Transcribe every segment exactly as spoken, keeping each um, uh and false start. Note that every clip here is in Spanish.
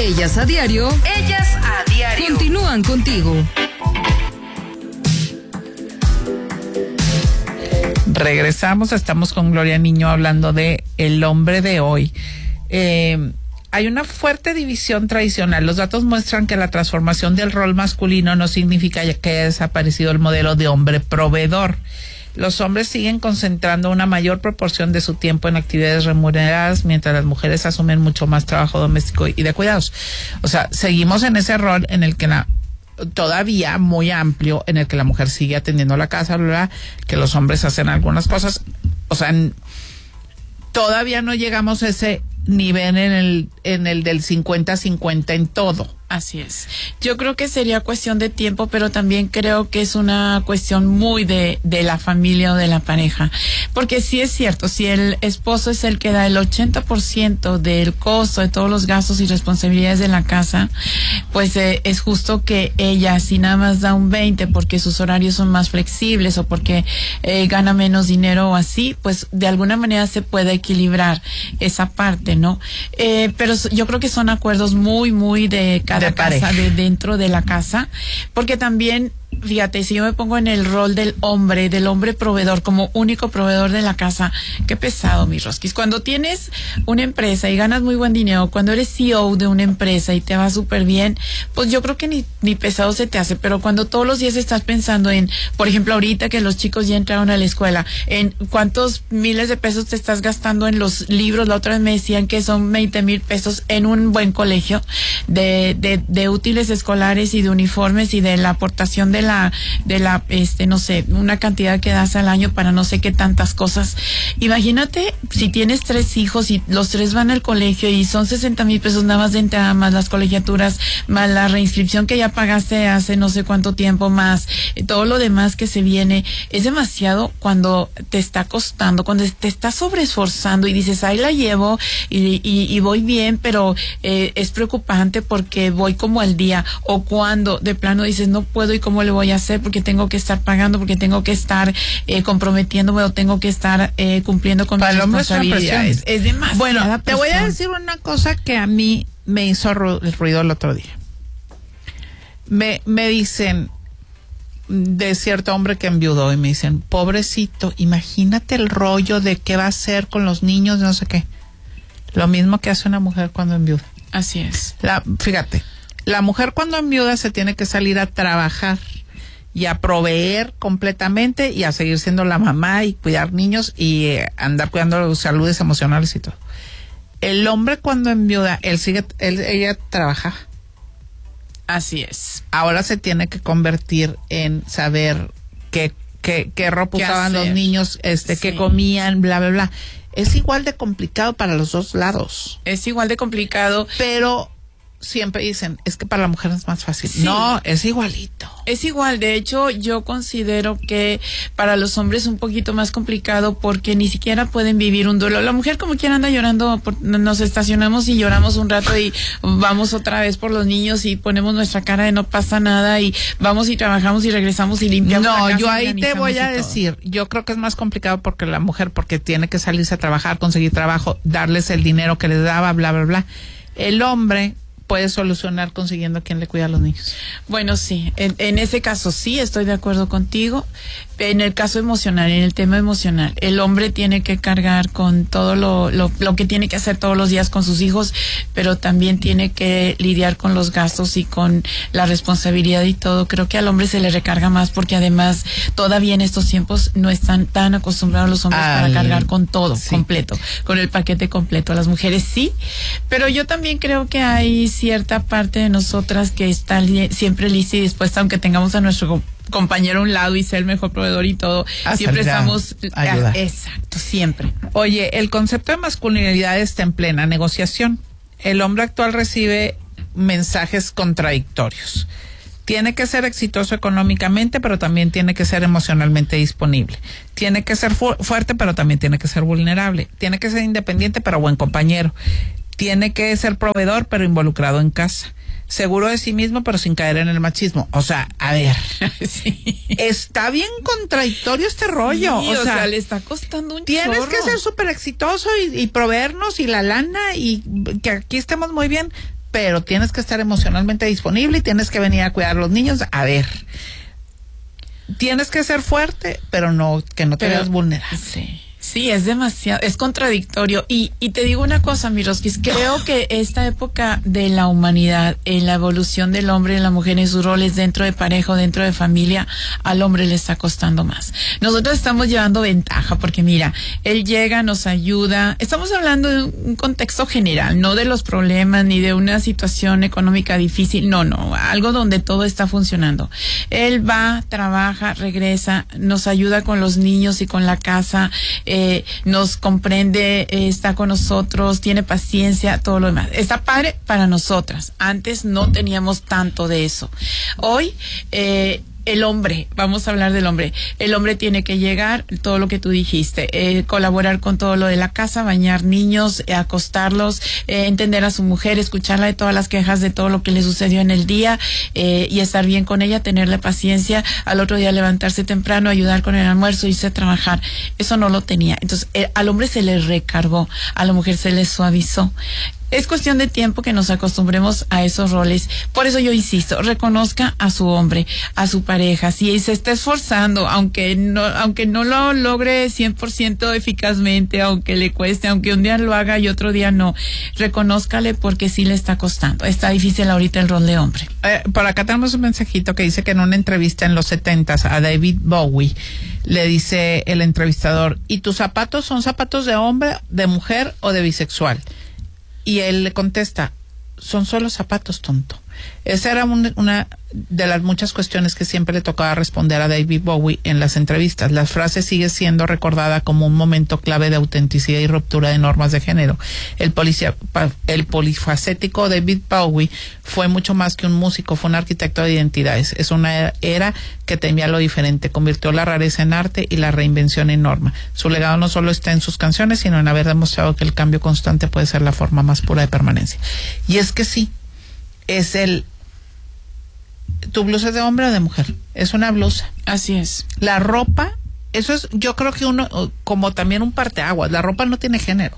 Ellas a diario. Ellas a diario. Continúan contigo. Regresamos, estamos con Gloria Niño hablando de el hombre de hoy. Eh, hay una fuerte división tradicional. Los datos muestran que la transformación del rol masculino no significa que haya desaparecido el modelo de hombre proveedor. Los hombres siguen concentrando una mayor proporción de su tiempo en actividades remuneradas, mientras las mujeres asumen mucho más trabajo doméstico y de cuidados. O sea, seguimos en ese rol en el que la todavía muy amplio, en el que la mujer sigue atendiendo la casa, bla, bla, que los hombres hacen algunas cosas. O sea, en, todavía no llegamos a ese nivel en el en el del cincuenta cincuenta en todo. Así es. Yo creo que sería cuestión de tiempo, pero también creo que es una cuestión muy de, de la familia o de la pareja. Porque sí es cierto, si el esposo es el que da el ochenta por ciento del costo de todos los gastos y responsabilidades de la casa, pues eh, es justo que ella, si nada más da un veinte porque sus horarios son más flexibles o porque eh, gana menos dinero o así, pues de alguna manera se puede equilibrar esa parte, ¿no? Eh, pero yo creo que son acuerdos muy, muy de cada de casa, de dentro de la casa, porque también, fíjate, si yo me pongo en el rol del hombre, del hombre proveedor, como único proveedor de la casa, qué pesado, mi Rosquis. Cuando tienes una empresa y ganas muy buen dinero, cuando eres C E O de una empresa y te va súper bien, pues yo creo que ni, ni pesado se te hace, pero cuando todos los días estás pensando en, por ejemplo, ahorita que los chicos ya entraron a la escuela, en cuántos miles de pesos te estás gastando en los libros, la otra vez me decían que son veinte mil pesos en un buen colegio de, de, de útiles escolares y de uniformes y de la aportación de la, de la, este, no sé, una cantidad que das al año para no sé qué tantas cosas. Imagínate si tienes tres hijos y los tres van al colegio y son sesenta mil pesos nada más de entrada, más las colegiaturas, más la reinscripción que ya pagaste hace no sé cuánto tiempo, más eh, todo lo demás que se viene. Es demasiado cuando te está costando, cuando te estás sobreesforzando y dices, ahí la llevo y, y, y voy bien, pero eh, es preocupante porque voy como al día, o cuando de plano dices, no puedo y cómo le voy a hacer porque tengo que estar pagando, porque tengo que estar eh, comprometiéndome o tengo que estar eh, cumpliendo con mis responsabilidades. Es, es demasiado. Bueno, te voy a decir una cosa que a mí me hizo ru- el ruido el otro día. Me, me dicen de cierto hombre que enviudó y me dicen, pobrecito, imagínate el rollo de qué va a hacer con los niños, no sé qué. Lo mismo que hace una mujer cuando enviuda. Así es. La, fíjate, la mujer cuando enviuda se tiene que salir a trabajar y a proveer completamente y a seguir siendo la mamá y cuidar niños y eh, andar cuidando sus saludes emocionales y todo. El hombre cuando enviuda, él sigue, él, ella trabaja. Así es. Ahora se tiene que convertir en saber qué, qué, qué ropa usaban los niños, este, sí. qué comían, bla, bla, bla. Es igual de complicado para los dos lados. Es igual de complicado. Pero siempre dicen, es que para la mujer es más fácil. Sí. No, es igualito. Es igual, de hecho yo considero que para los hombres es un poquito más complicado porque ni siquiera pueden vivir un duelo. La mujer como quiera anda llorando, por, nos estacionamos y lloramos un rato y vamos otra vez por los niños y ponemos nuestra cara de no pasa nada y vamos y trabajamos y regresamos y limpiamos no, la casa. No, yo ahí te voy a decir, yo creo que es más complicado porque la mujer, porque tiene que salirse a trabajar, conseguir trabajo, darles el dinero que les daba, bla, bla, bla. El hombre puede solucionar consiguiendo quien le cuida a los niños. Bueno, sí, en, en ese caso sí, estoy de acuerdo contigo. En el caso emocional, en el tema emocional, el hombre tiene que cargar con todo lo, lo, lo que tiene que hacer todos los días con sus hijos, pero también tiene que lidiar con los gastos y con la responsabilidad y todo. Creo que al hombre se le recarga más porque además todavía en estos tiempos no están tan acostumbrados los hombres al, para cargar con todo, sí. completo, con el paquete completo. Las mujeres sí, pero yo también creo que hay cierta parte de nosotras que está li- siempre lista y dispuesta, aunque tengamos a nuestro compañero a un lado y ser el mejor proveedor y todo, a siempre estamos ayuda. Exacto, siempre. Oye, el concepto de masculinidad está en plena negociación. El hombre actual recibe mensajes contradictorios. Tiene que ser exitoso económicamente, pero también tiene que ser emocionalmente disponible. Tiene que ser fu- fuerte, pero también tiene que ser vulnerable. Tiene que ser independiente, pero buen compañero. Tiene que ser proveedor, pero involucrado en casa. Seguro de sí mismo, pero sin caer en el machismo. O sea, a ver, sí. Está bien contradictorio este rollo. Sí, o, o sea, sea, le está costando un tienes chorro. que ser súper exitoso y, y proveernos y la lana y que aquí estemos muy bien. pero tienes que estar emocionalmente disponible y tienes que venir a cuidar a los niños. A ver, tienes que ser fuerte, pero no que no te veas vulnerable. Sí. Sí, es demasiado, es contradictorio. Y, y te digo una cosa, Miroskis, creo que esta época de la humanidad, en la evolución del hombre y la mujer en sus roles dentro de pareja o dentro de familia, al hombre le está costando más. Nosotros estamos llevando ventaja porque mira, él llega, nos ayuda. Estamos hablando de un contexto general, no de los problemas ni de una situación económica difícil. No, no, algo donde todo está funcionando. Él va, trabaja, regresa, nos ayuda con los niños y con la casa. Eh, nos comprende, eh, está con nosotros, tiene paciencia, todo lo demás. Está padre para nosotras. Antes no teníamos tanto de eso. Hoy, eh, el hombre, vamos a hablar del hombre. El hombre tiene que llegar, todo lo que tú dijiste, eh, colaborar con todo lo de la casa, bañar niños, eh, acostarlos, eh, entender a su mujer, escucharla de todas las quejas de todo lo que le sucedió en el día, eh, y estar bien con ella, tenerle paciencia, al otro día levantarse temprano, ayudar con el almuerzo, irse a trabajar. Eso no lo tenía. Entonces, eh, al hombre se le recargó, a la mujer se le suavizó. Es cuestión de tiempo que nos acostumbremos a esos roles. Por eso yo insisto, reconozca a su hombre, a su pareja. Si se está esforzando, aunque no, aunque no lo logre cien por ciento eficazmente, aunque le cueste, aunque un día lo haga y otro día no, reconózcale porque sí le está costando. Está difícil ahorita el rol de hombre. Eh, por acá tenemos un mensajito que dice que en una entrevista en los setentas a David Bowie le dice el entrevistador, ¿y tus zapatos son zapatos de hombre, de mujer o de bisexual? Y él le contesta, son solo zapatos, tonto. Esa era un, una de las muchas cuestiones que siempre le tocaba responder a David Bowie en las entrevistas. La frase sigue siendo recordada como un momento clave de autenticidad y ruptura de normas de género. El, policia, el polifacético David Bowie fue mucho más que un músico, fue un arquitecto de identidades. Es una era que temía lo diferente, convirtió la rareza en arte y la reinvención en norma. Su legado no solo está en sus canciones, sino en haber demostrado que el cambio constante puede ser la forma más pura de permanencia. Y es que sí, es el... ¿Tu blusa es de hombre o de mujer? Es una blusa. Así es. La ropa, eso es, yo creo que uno, como también un parteaguas, la ropa no tiene género.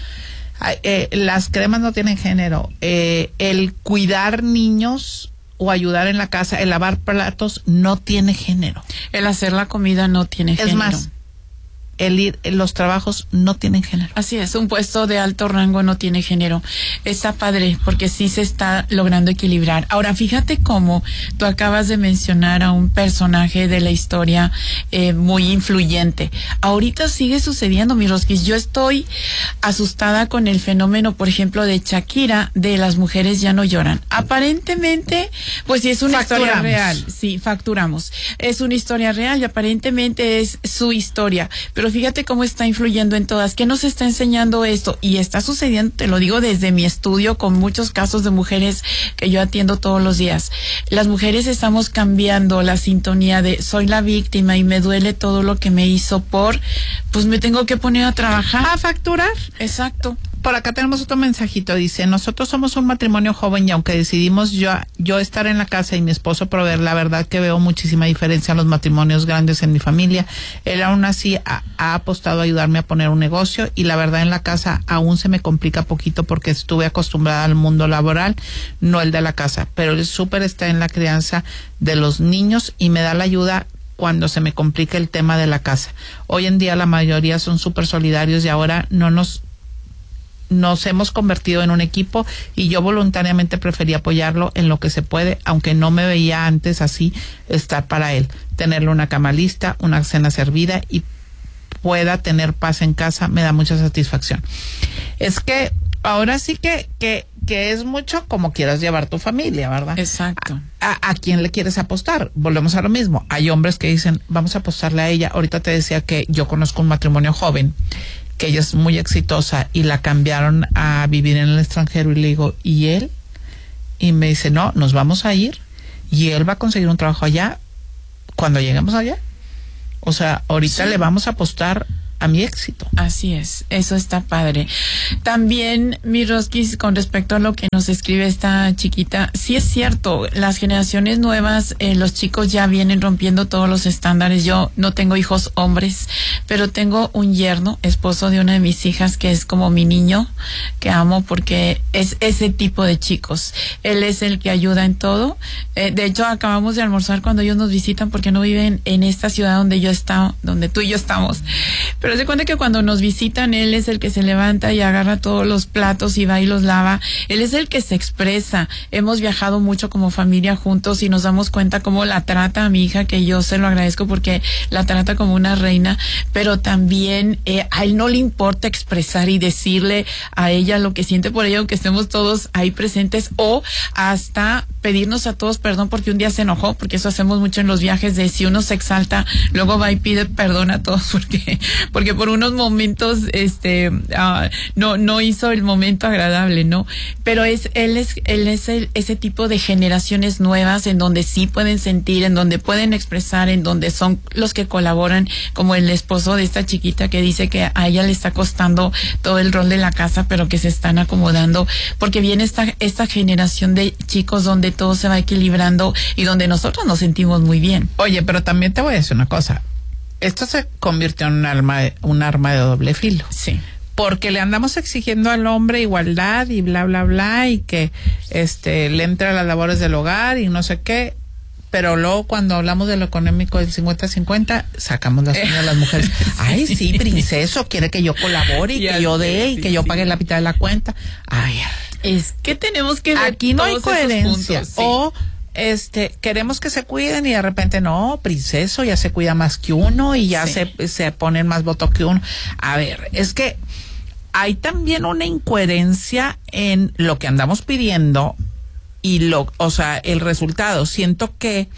Eh, las cremas no tienen género. Eh, el cuidar niños o ayudar en la casa, el lavar platos, no tiene género. El hacer la comida no tiene es género. Es más, el ir, los trabajos no tienen género. Así es, un puesto de alto rango no tiene género. Está padre porque sí se está logrando equilibrar. Ahora, fíjate cómo tú acabas de mencionar a un personaje de la historia eh, muy influyente. Ahorita sigue sucediendo, mi Rosquis. Yo estoy asustada con el fenómeno, por ejemplo, de Shakira, de las mujeres ya no lloran. Aparentemente, pues sí es una facturamos. historia real. Sí, facturamos. Es una historia real y aparentemente es su historia. Pero fíjate cómo está influyendo en todas. ¿Qué nos está enseñando esto? Y está sucediendo, te lo digo desde mi estudio, con muchos casos de mujeres que yo atiendo todos los días. Las mujeres estamos cambiando la sintonía de soy la víctima y me duele todo lo que me hizo por, pues me tengo que poner a trabajar. A facturar. Exacto. Por acá tenemos otro mensajito, dice, nosotros somos un matrimonio joven y aunque decidimos yo, yo estar en la casa y mi esposo proveer, la verdad que veo muchísima diferencia en los matrimonios grandes en mi familia. Él aún así ha, ha apostado a ayudarme a poner un negocio y la verdad en la casa aún se me complica poquito porque estuve acostumbrada al mundo laboral, no el de la casa, pero el súper está en la crianza de los niños y me da la ayuda cuando se me complica el tema de la casa. Hoy en día la mayoría son súper solidarios y ahora no nos nos hemos convertido en un equipo y yo voluntariamente preferí apoyarlo en lo que se puede, aunque no me veía antes así estar para él, tenerle una cama lista, una cena servida y pueda tener paz en casa, me da mucha satisfacción. Es que ahora sí que, que, que es mucho como quieras llevar tu familia, ¿verdad? Exacto. A, a, ¿A quién le quieres apostar? Volvemos a lo mismo. Hay hombres que dicen, vamos a apostarle a ella. Ahorita te decía que yo conozco un matrimonio joven que ella es muy exitosa y la cambiaron a vivir en el extranjero y le digo, ¿y él? Y me dice, no, nos vamos a ir y él va a conseguir un trabajo allá cuando lleguemos allá. O sea, ahorita sí. Le vamos a apostar a mi éxito. Así es, eso está padre. También, mi Roskis, con respecto a lo que nos escribe esta chiquita, sí es cierto, las generaciones nuevas, eh, los chicos ya vienen rompiendo todos los estándares. Yo no tengo hijos hombres, pero tengo un yerno, esposo de una de mis hijas, que es como mi niño, que amo porque es ese tipo de chicos. Él es el que ayuda en todo. Eh, de hecho, acabamos de almorzar cuando ellos nos visitan porque no viven en esta ciudad donde yo está, donde tú y yo estamos. Pero se cuenta que cuando nos visitan, él es el que se levanta y agarra todos los platos y va y los lava. Él es el que se expresa. Hemos viajado mucho como familia juntos y nos damos cuenta cómo la trata a mi hija, que yo se lo agradezco porque la trata como una reina, pero también eh, a él no le importa expresar y decirle a ella lo que siente por ella, aunque estemos todos ahí presentes, o hasta pedirnos a todos perdón porque un día se enojó, porque eso hacemos mucho en los viajes, de si uno se exalta, luego va y pide perdón a todos porque porque por unos momentos este uh, no no hizo el momento agradable, ¿no? Pero es él es él es el, ese tipo de generaciones nuevas en donde sí pueden sentir, en donde pueden expresar, en donde son los que colaboran, como el esposo de esta chiquita que dice que a ella le está costando todo el rol de la casa, pero que se están acomodando, porque viene esta esta generación de chicos donde todo se va equilibrando y donde nosotros nos sentimos muy bien. Oye, pero también te voy a decir una cosa. Esto se convirtió en un arma, de, un arma de doble filo. Sí. Porque le andamos exigiendo al hombre igualdad y bla, bla, bla, y que este le entre a las labores del hogar y no sé qué. Pero luego cuando hablamos de lo económico del cincuenta cincuenta, sacamos las uñas de las mujeres. Ay, sí, princeso, quiere que yo colabore y ya que yo dé y sí, que yo sí. pague la mitad de la cuenta. Ay, es que tenemos que ver aquí no hay coherencia. Puntos, sí. O este queremos que se cuiden y de repente no, princeso ya se cuida más que uno y ya sí. se, se ponen más votos que uno. A ver, es que hay también una incoherencia en lo que andamos pidiendo y lo, o sea, el resultado. Siento que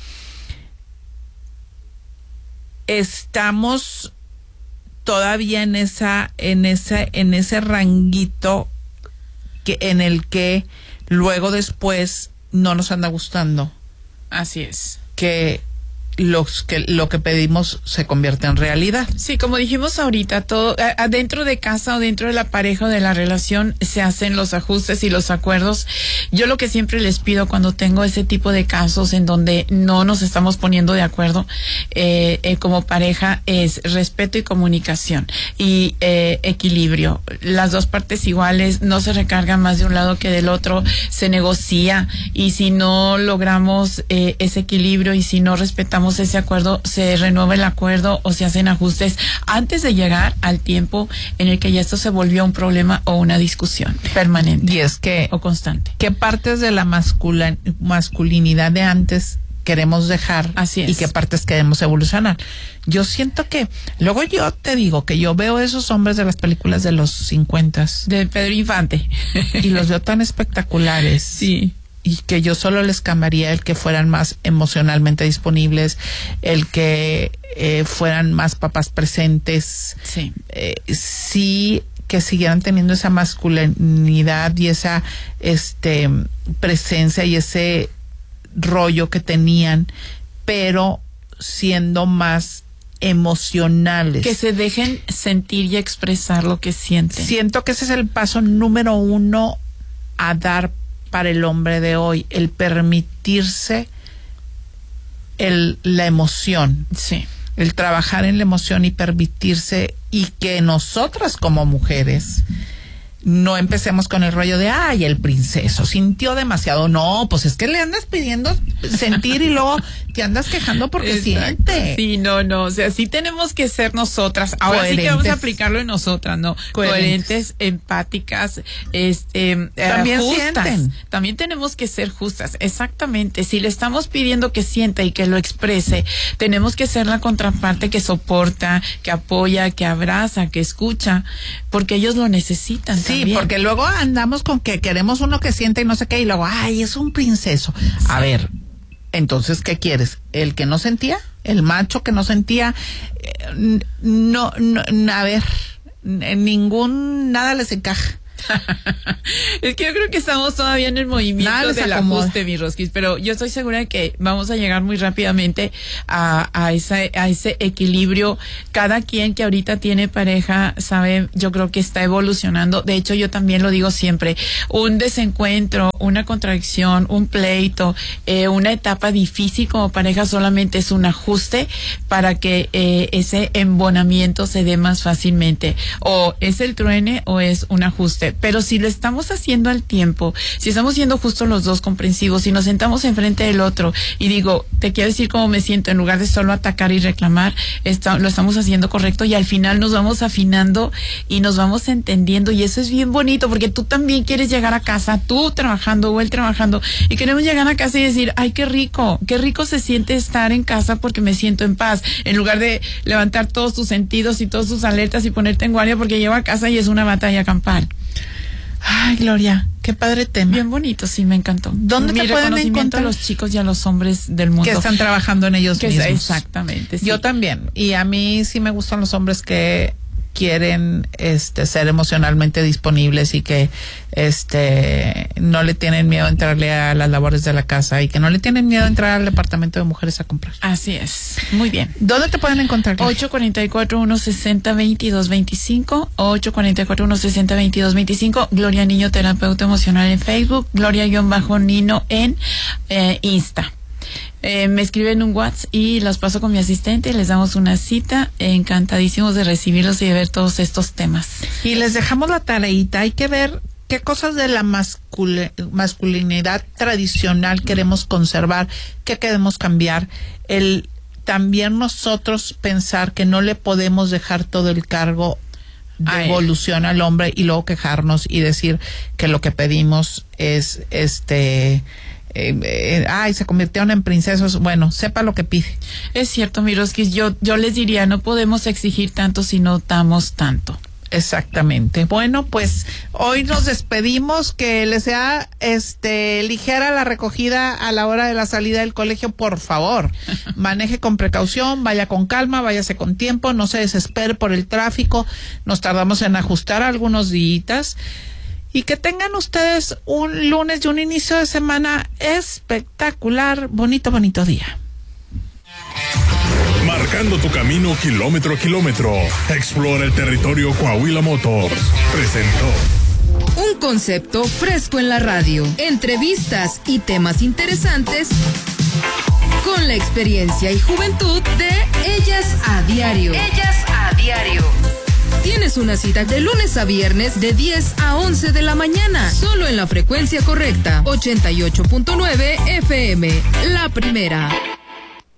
estamos todavía en esa, en ese, en ese ranguito que, en el que luego después no nos anda gustando. Así es. Que los que lo que pedimos se convierte en realidad. Sí, como dijimos ahorita, todo adentro de casa o dentro de la pareja o de la relación se hacen los ajustes y los acuerdos. Yo lo que siempre les pido cuando tengo ese tipo de casos en donde no nos estamos poniendo de acuerdo eh, eh, como pareja es respeto y comunicación y eh, equilibrio. Las dos partes iguales, no se recargan más de un lado que del otro, se negocia, y si no logramos eh, ese equilibrio y si no respetamos ese acuerdo, se renueva el acuerdo o se hacen ajustes antes de llegar al tiempo en el que ya esto se volvió un problema o una discusión permanente. Y es que o constante. ¿Qué partes de la mascula, masculinidad de antes queremos dejar? Así es. Y qué partes queremos evolucionar? Yo siento que, luego yo te digo que yo veo esos hombres de las películas de los cincuentas. De Pedro Infante. Y los veo tan espectaculares. Sí. Y que yo solo les cambiaría el que fueran más emocionalmente disponibles, el que eh, fueran más papás presentes. Sí. Eh, sí, que siguieran teniendo esa masculinidad y esa este presencia y ese rollo que tenían, pero siendo más emocionales. Que se dejen sentir y expresar lo que sienten. Siento que ese es el paso número uno a dar para el hombre de hoy, el permitirse el, la emoción. Sí. El trabajar en la emoción y permitirse, y que nosotras como mujeres no empecemos con el rollo de, ay, el princeso sintió demasiado. No, pues es que le andas pidiendo sentir y luego te andas quejando porque Exacto. siente. Sí, no, no, o sea, sí tenemos que ser nosotras. Ahora Coherentes. Sí que vamos a aplicarlo en nosotras, ¿no? Coherentes, Coherentes empáticas, este, también eh, justas. Sienten. También tenemos que ser justas, exactamente. Si le estamos pidiendo que sienta y que lo exprese, tenemos que ser la contraparte que soporta, que apoya, que abraza, que escucha, porque ellos lo necesitan. Sí, también. Porque luego andamos con que queremos uno que siente y no sé qué, y luego, ay, es un princeso. Sí. A ver, entonces, ¿qué quieres? ¿El que no sentía? ¿El macho que no sentía? Eh, no, no, a ver, ningún, nada les encaja. Es que yo creo que estamos todavía en el movimiento Nada les del acomoda. ajuste, mi Rosquis, pero yo estoy segura de que vamos a llegar muy rápidamente a, a, esa, a ese equilibrio. Cada quien que ahorita tiene pareja sabe, yo creo que está evolucionando. De hecho, yo también lo digo siempre, un desencuentro, una contradicción, un pleito, eh, una etapa difícil como pareja solamente es un ajuste para que eh, ese embonamiento se dé más fácilmente. O es el truene o es un ajuste. Pero si lo estamos haciendo al tiempo, si estamos siendo justos los dos comprensivos, si nos sentamos enfrente del otro y digo, te quiero decir cómo me siento, en lugar de solo atacar y reclamar, está, lo estamos haciendo correcto y al final nos vamos afinando y nos vamos entendiendo, y eso es bien bonito porque tú también quieres llegar a casa, tú trabajando o él trabajando, y queremos llegar a casa y decir, ay, qué rico, qué rico se siente estar en casa porque me siento en paz, en lugar de levantar todos tus sentidos y todas tus alertas y ponerte en guardia porque llego a casa y es una batalla campal. Ay, Gloria, qué padre tema. Bien bonito, sí, me encantó. ¿Dónde Mi te pueden reconocimiento encontrar? a los chicos y a los hombres del mundo Que están trabajando en ellos Que mismos. exactamente, sí. Yo también. Y a mí sí me gustan los hombres que quieren este ser emocionalmente disponibles y que este no le tienen miedo a entrarle a las labores de la casa y que no le tienen miedo a entrar al departamento de mujeres a comprar. Así es, muy bien. ¿Dónde te pueden encontrar? ocho cuatro cuatro, uno seis cero, dos dos dos cinco, ocho cuatro cuatro, uno seis cero, dos dos dos cinco, Gloria Niño, terapeuta emocional en Facebook, Gloria-Nino en eh, Insta. Eh, me escriben un WhatsApp y los paso con mi asistente y les damos una cita. Encantadísimos de recibirlos y de ver todos estos temas. Y les dejamos la tareita. Hay que ver qué cosas de la mascul- masculinidad tradicional queremos conservar, qué queremos cambiar. El también nosotros pensar que no le podemos dejar todo el cargo de Ay. evolución al hombre y luego quejarnos y decir que lo que pedimos es este eh, eh, ay, se convirtieron en princesos. Bueno, sepa lo que pide. Es cierto, Miroskis, yo, yo les diría, no podemos exigir tanto si no damos tanto. Exactamente. Bueno, pues hoy nos despedimos. Que les sea este ligera la recogida a la hora de la salida del colegio, por favor. Maneje con precaución, vaya con calma, váyase con tiempo, no se desespere por el tráfico. Nos tardamos en ajustar algunos días. Y que tengan ustedes un lunes y un inicio de semana espectacular. Bonito, bonito día. Marcando tu camino kilómetro a kilómetro. Explora el territorio Coahuila Motors. Presentó. Un concepto fresco en la radio. Entrevistas y temas interesantes con la experiencia y juventud de Ellas a Diario. Ellas a Diario. Tienes una cita de lunes a viernes de diez a once de la mañana. Solo en la frecuencia correcta. ochenta y ocho punto nueve F M. La primera.